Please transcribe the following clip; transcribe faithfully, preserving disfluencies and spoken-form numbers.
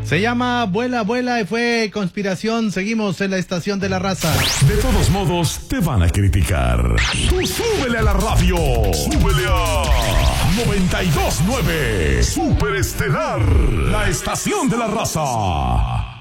Se llama Vuela, Vuela y fue Conspiración. Seguimos en la estación de la raza. De todos modos, te van a criticar. Tú súbele a la radio. Súbele a noventa y dos punto nueve. Superestelar, la estación de la raza.